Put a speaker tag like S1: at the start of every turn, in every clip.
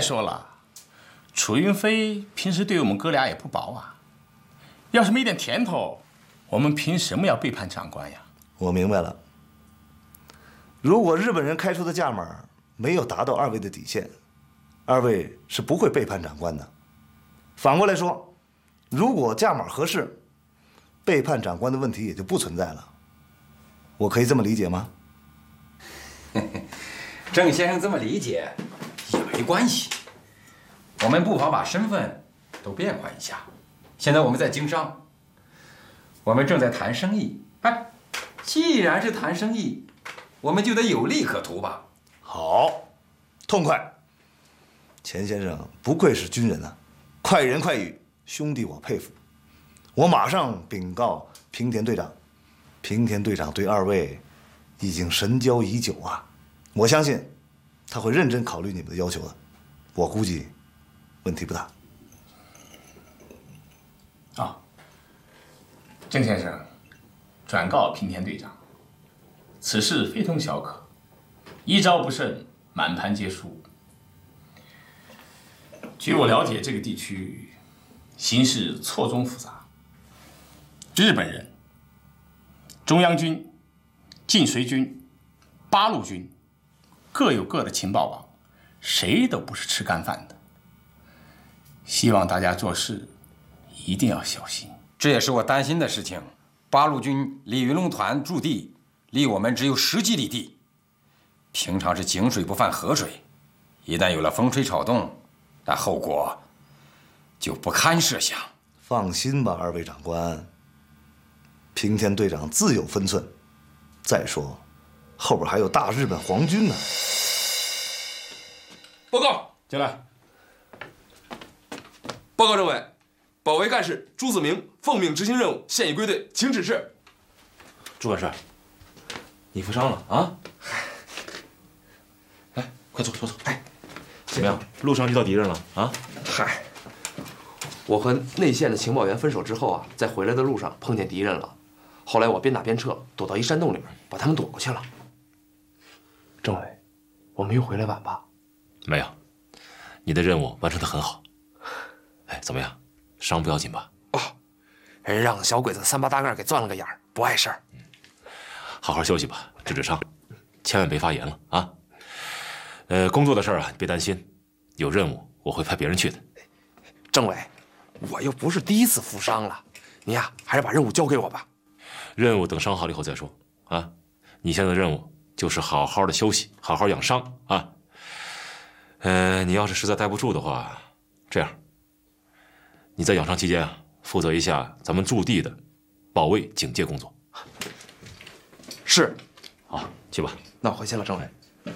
S1: 说了，楚云飞平时对我们哥俩也不薄啊。要是没点甜头，我们凭什么要背叛长官呀？
S2: 我明白了。如果日本人开出的价码没有达到二位的底线，二位是不会背叛长官的。反过来说，如果价码合适，背叛长官的问题也就不存在了。我可以这么理解吗？
S3: 郑先生这么理解也没关系，我们不妨把身份都变换一下。现在我们在经商，我们正在谈生意。哎，既然是谈生意，我们就得有利可图吧？
S2: 好，痛快。钱先生不愧是军人啊，快人快语，兄弟我佩服。我马上禀告平田队长，平田队长对二位已经神交已久啊，我相信他会认真考虑你们的要求的，我估计问题不大。
S1: 啊，郑先生，转告平田队长，此事非同小可，一招不慎，满盘皆输。据我了解，这个地区形势错综复杂。日本人、中央军、晋绥军、八路军各有各的情报网，谁都不是吃干饭的。希望大家做事一定要小心。
S3: 这也是我担心的事情。八路军李云龙团驻地离我们只有10几里地，平常是井水不犯河水，一旦有了风吹草动，那后果就不堪设想。
S2: 放心吧，二位长官，平田队长自有分寸。再说，后边还有大日本皇军呢。
S4: 报告，
S1: 进来。
S4: 报告政委，保卫干事朱子明奉命执行任务，现已归队，请指示。
S5: 朱管事，你负伤了啊？来，快坐，坐。哎，怎么样？路上遇到敌人了啊？
S4: 嗨，我和内线的情报员分手之后啊，在回来的路上碰见敌人了。后来我边打边撤，躲到一山洞里面，把他们躲过去了。政委，我没有回来晚吧？
S5: 没有，你的任务完成得很好。哎，怎么样？伤不要紧吧？
S4: 哦，让小鬼子3八大盖给钻了个眼儿，不碍事儿。
S5: 好好休息吧，治伤，千万别发炎了啊。工作的事儿啊，你别担心，有任务我会派别人去的。
S4: 政委，我又不是第一次负伤了，你呀，还是把任务交给我吧。
S5: 任务等伤好了以后再说啊！你现在的任务就是好好的休息，好好养伤啊。你要是实在待不住的话，这样，你在养伤期间啊，负责一下咱们驻地的保卫警戒工作。
S4: 是，
S5: 好，去吧。
S4: 那我回去了，政委。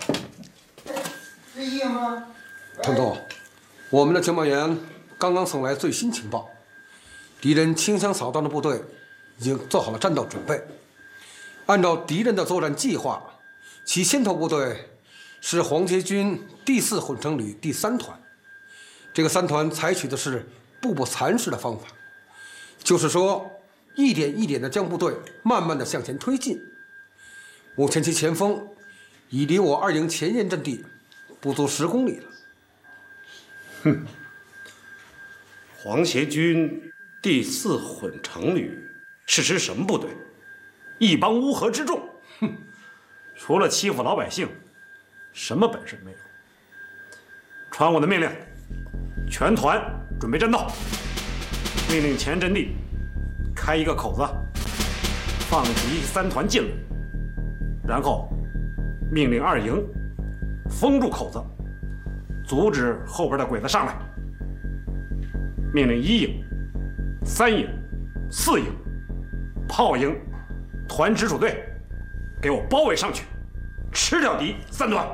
S6: 团总，我们的情报员刚刚送来最新情报，敌人清乡扫荡的部队已经做好了战斗准备。按照敌人的作战计划，其先头部队是皇协军第4混成旅第3团。这个3团采取的是步步蚕食的方法，就是说，一点一点地将部队慢慢地向前推进。目前其前锋已离我2营前沿阵地不足10公里了。
S7: 哼，皇协军第4混成旅是支什么部队？一帮乌合之众。哼，除了欺负老百姓，什么本事没有。传我的命令，全团准备战斗。命令前阵地开一个口子，放敌3团进来，然后命令2营封住口子，阻止后边的鬼子上来。命令1营、3营、4营、炮营、团直属队给我包围上去，吃掉敌3团。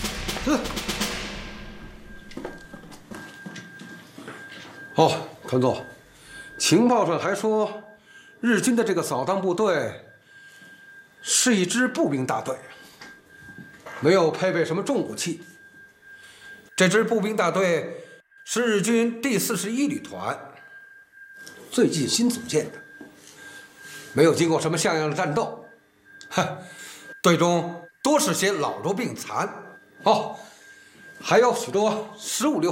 S6: 哦，团总，情报上还说，日军的这个扫荡部队是一支步兵大队，没有配备什么重武器。这支步兵大队是日军第41旅团，最近新组建的，没有经过什么像样的战斗，队中多是些老弱病残，哦，还有许多15、16